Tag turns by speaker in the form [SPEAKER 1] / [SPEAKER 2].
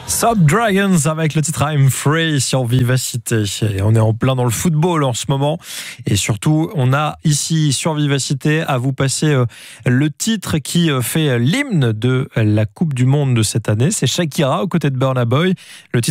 [SPEAKER 1] Sub Dragons avec le titre I'm Free sur Vivacité. Et on est en plein dans le football en ce moment. Et surtout, on a ici sur Vivacité à vous passer le titre qui fait l'hymne de la Coupe du Monde de cette année. C'est Shakira aux côtés de Burna Boy. Le titre